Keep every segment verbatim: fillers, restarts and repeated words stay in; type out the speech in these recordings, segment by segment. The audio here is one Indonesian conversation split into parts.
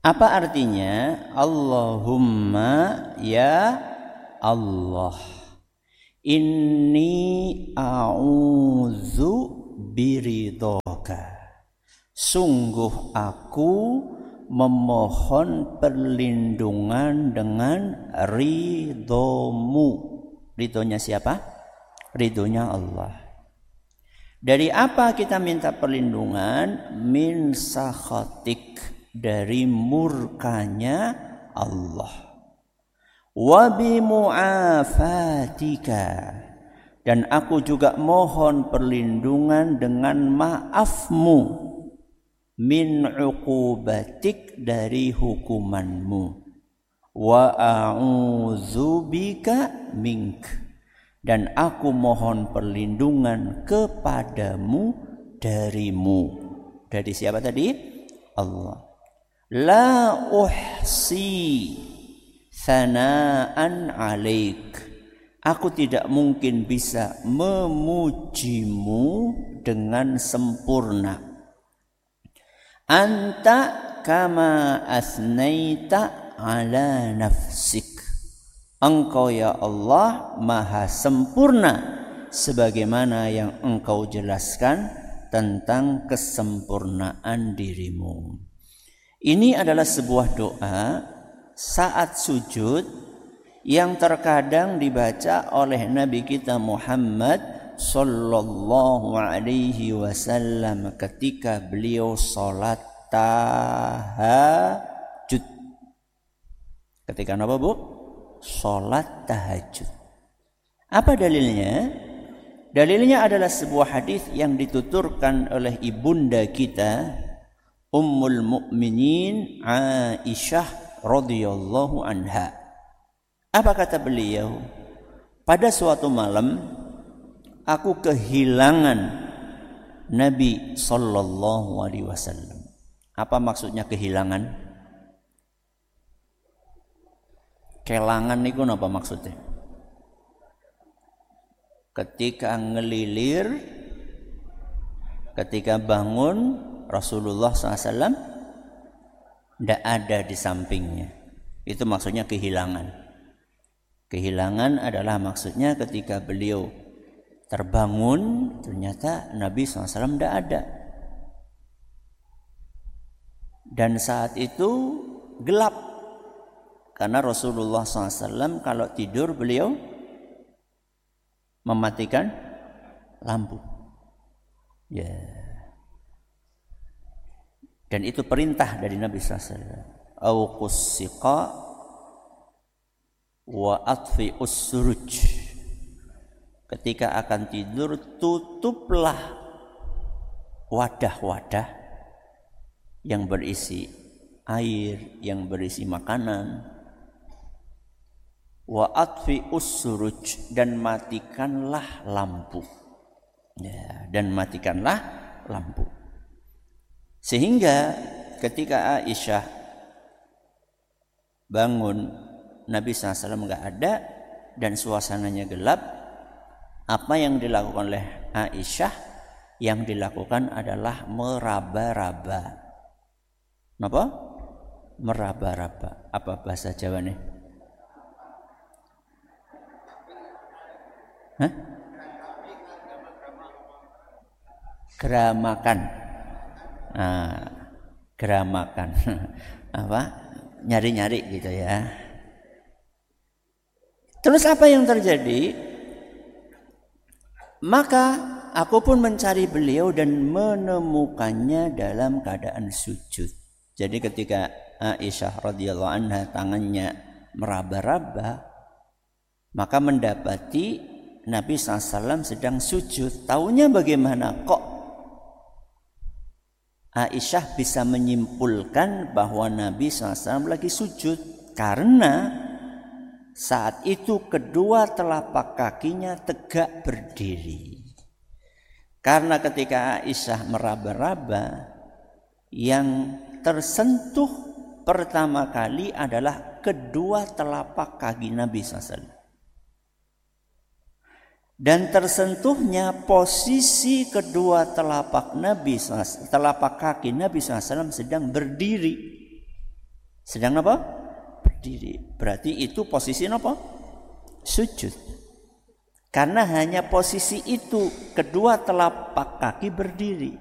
Apa artinya? Allahumma ya Allah, inni a'udzu biridhoka. Sungguh aku memohon perlindungan dengan ridhomu. Ridhonya siapa? Ridhonya Allah. Dari apa kita minta perlindungan? Min sakhatik, dari murkanya Allah. Wa bimu'afatika, dan aku juga mohon perlindungan dengan maafmu. Min uqubatik, dari hukumanmu. Wa a'udzubika mink, dan aku mohon perlindungan kepadamu darimu. Dari siapa tadi? Allah. La uhsi thana'an alaik, aku tidak mungkin bisa memujimu dengan sempurna. Anta kama asnaita ala nafsik, engkau ya Allah maha sempurna sebagaimana yang engkau jelaskan tentang kesempurnaan dirimu. Ini adalah sebuah doa saat sujud yang terkadang dibaca oleh Nabi kita Muhammad sallallahu alaihi wasallam ketika beliau salat tahajud. Ketika apa, Bu? Salat tahajud. Apa dalilnya? Dalilnya adalah sebuah hadis yang dituturkan oleh ibunda kita Ummul Mukminin Aisyah radhiyallahu anha. Apa kata beliau? Pada suatu malam aku kehilangan Nabi sallallahu alaihi wasallam. Apa maksudnya kehilangan? Kelangan niku napa maksudnya? Ketika ngelilir, ketika bangun Rasulullah shallallahu alaihi wasallam tidak ada di sampingnya. Itu maksudnya kehilangan. Kehilangan adalah maksudnya ketika beliau terbangun, ternyata Nabi shallallahu alaihi wasallam tidak ada. Dan saat itu gelap. Karena Rasulullah shallallahu alaihi wasallam kalau tidur beliau mematikan lampu. Ya. Yeah. Dan itu perintah dari Nabi shallallahu alaihi wasallam. Auqus siqa wa atfi usruj. Ketika akan tidur, tutuplah wadah-wadah yang berisi air, yang berisi makanan. Wa atfi usruj, dan matikanlah lampu. Ya, dan matikanlah lampu. Sehingga ketika Aisyah bangun, Nabi shallallahu alaihi wasallam enggak ada dan suasananya gelap. Apa yang dilakukan oleh Aisyah? Yang dilakukan adalah meraba-raba. Apa? Meraba-raba. Apa bahasa Jawa nih? Hah? Geramakan. Nah, geramakan apa? Nyari-nyari gitu ya. Terus apa yang terjadi? Maka aku pun mencari beliau dan menemukannya dalam keadaan sujud. Jadi ketika Aisyah radhiyallahu anha tangannya meraba-raba, maka mendapati Nabi shallallahu alaihi wasallam sedang sujud. Taunya bagaimana kok Aisyah bisa menyimpulkan bahwa Nabi shallallahu alaihi wasallam lagi sujud? Karena saat itu kedua telapak kakinya tegak berdiri. Karena ketika Aisyah meraba-raba, yang tersentuh pertama kali adalah kedua telapak kaki Nabi shallallahu alaihi wasallam. Dan tersentuhnya posisi kedua telapak Nabi, telapak kaki Nabi shallallahu alaihi wasallam sedang berdiri. sedang apa? Berdiri. Berarti itu posisi apa? Sujud. Karena hanya posisi itu kedua telapak kaki berdiri.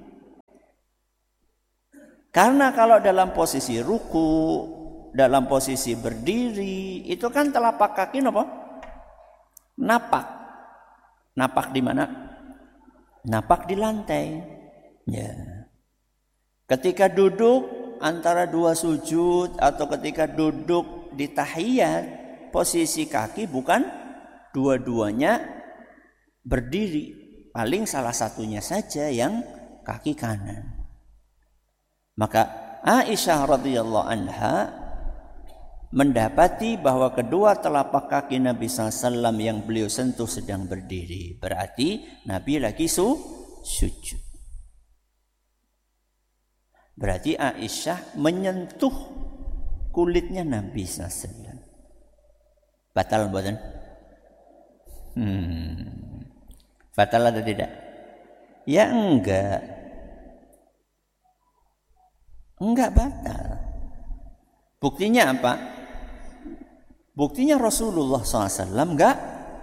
Karena kalau dalam posisi ruku, dalam posisi berdiri, itu kan telapak kaki apa? Napak. Napak di mana? Napak di lantai. Ya. Ketika duduk antara dua sujud atau ketika duduk di tahiyat, posisi kaki bukan dua-duanya berdiri, paling salah satunya saja yang kaki kanan. Maka Aisyah radhiyallahu anha mendapati bahwa kedua telapak kaki Nabi shallallahu alaihi wasallam yang beliau sentuh sedang berdiri. Berarti Nabi lagi su sujud. Berarti Aisyah menyentuh kulitnya Nabi shallallahu alaihi wasallam. Batal mboten? Hmm. Batal atau tidak? Ya enggak. Enggak batal. Buktinya apa? Buktinya Rasulullah shallallahu alaihi wasallam enggak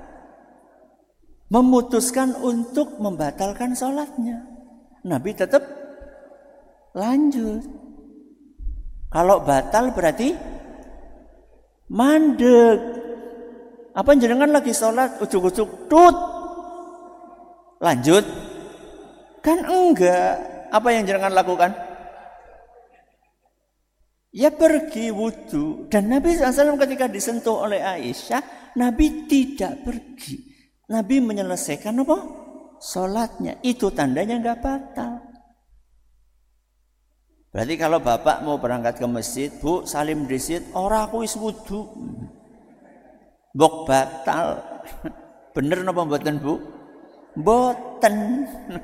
memutuskan untuk membatalkan sholatnya. Nabi tetap lanjut. Kalau batal berarti mandek. Apa jenengan lagi sholat ujuk-ujuk tut lanjut? Kan enggak. Apa yang jenengan lakukan? Ya pergi wudu. Dan Nabi shallallahu alaihi wasallam ketika disentuh oleh Aisyah, Nabi tidak pergi. Nabi menyelesaikan apa? Sholatnya. Itu tandanya enggak batal. Berarti kalau bapak mau berangkat ke masjid, Bu, salim disit, ora aku wis wudu. Mbok batal. Bener napa mboten, Bu? Mboten.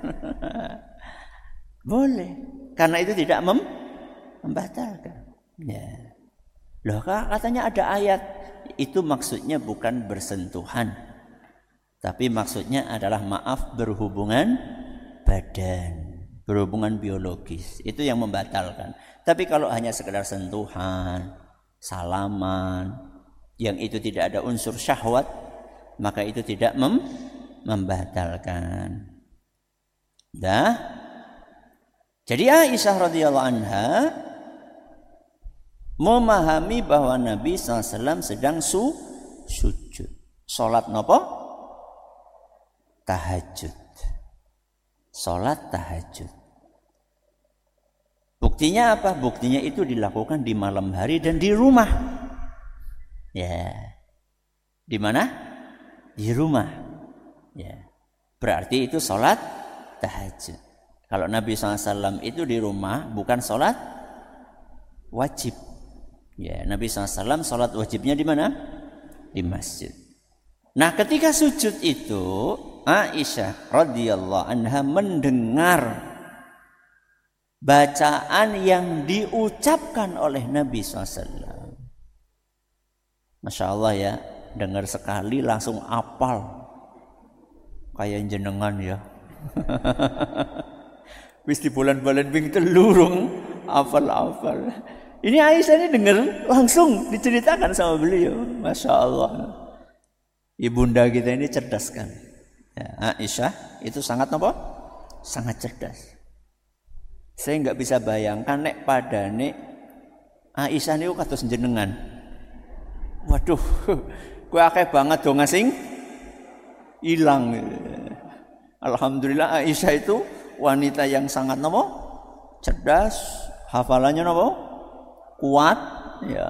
Boleh. Karena itu tidak mem- membatalkan. Ya. Loh, katanya ada ayat. Itu maksudnya bukan bersentuhan. Tapi maksudnya adalah maaf berhubungan badan. Berhubungan biologis. Itu yang membatalkan. Tapi kalau hanya sekedar sentuhan, salaman, yang itu tidak ada unsur syahwat, maka itu tidak mem- membatalkan. Dah. Jadi Aisyah radhiyallahu anha memahami bahwa Nabi shallallahu alaihi wasallam sedang su sujud. Salat napa? Tahajud. Salat tahajud. Buktinya apa? Buktinya itu dilakukan di malam hari dan di rumah. Ya. Di mana? Di rumah. Ya. Berarti itu salat tahajud. Kalau Nabi shallallahu alaihi wasallam itu di rumah bukan salat wajib. Ya, Nabi shallallahu alaihi wasallam salat wajibnya di mana? Di masjid. Nah, ketika sujud itu Aisyah radhiyallahu anha mendengar bacaan yang diucapkan oleh Nabi shallallahu alaihi wasallam. Masya Allah ya, dengar sekali langsung apal. Kayak jenengan ya. Wis di bulan-bulan ping telurung apal-apal. Ini Aisyah ini dengar langsung diceritakan sama beliau. Masya Allah. Ibunda kita ini cerdas kan. Ya, Aisyah itu sangat apa? Sangat cerdas. Saya nggak bisa bayangkan nek pada nek Aisyah niku kados jenengan. Waduh, kowe akeh banget dong ngasing hilang. Alhamdulillah Aisyah itu wanita yang sangat apa? Cerdas, hafalannya apa? Kuat, ya.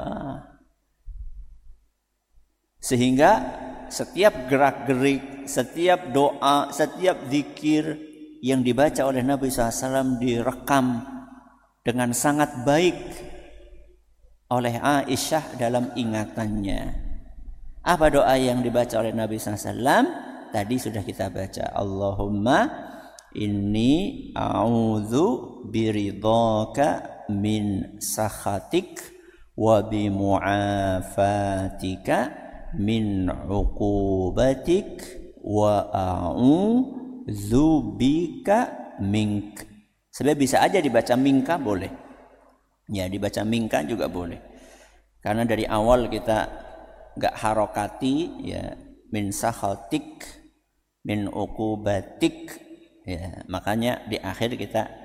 Sehingga setiap gerak-gerik, setiap doa, setiap zikir yang dibaca oleh Nabi shallallahu alaihi wasallam direkam dengan sangat baik oleh Aisyah dalam ingatannya. Apa doa yang dibaca oleh Nabi shallallahu alaihi wasallam? Tadi sudah kita baca. Allahumma inni a'udzu biridhaka min sakhatik wa bimu'afatika min uqubatik wa a'udzu bika mink. Sebenarnya bisa aja dibaca minka boleh. Ya, dibaca minka juga boleh. Karena dari awal kita enggak harokati ya, min sakhatik min uqubatik ya, makanya di akhir kita